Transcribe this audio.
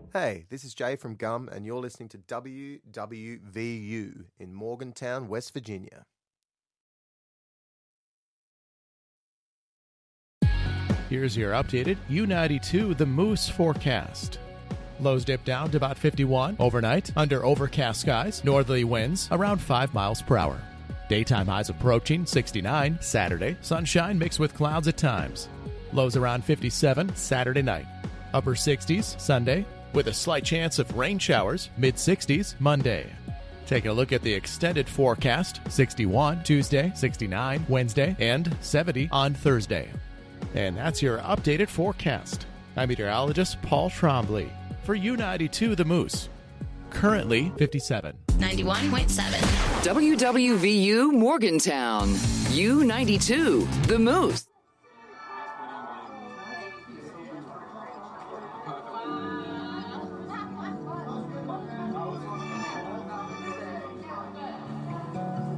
Hey, this is Jay from Gum, and you're listening to WWVU in Morgantown, West Virginia. Here's your updated U92 The Moose forecast. Lows dip down to about 51 overnight under overcast skies, northerly winds around 5 miles per hour. Daytime highs approaching 69 Saturday, sunshine mixed with clouds at times. Lows around 57 Saturday night. Upper 60s Sunday, with a slight chance of rain showers, mid-60s Monday. Taking a look at the extended forecast, 61 Tuesday, 69 Wednesday, and 70 on Thursday. And that's your updated forecast. I'm meteorologist Paul Trombley for U92 The Moose. Currently 57. 91.7. WWVU Morgantown. U92 The Moose.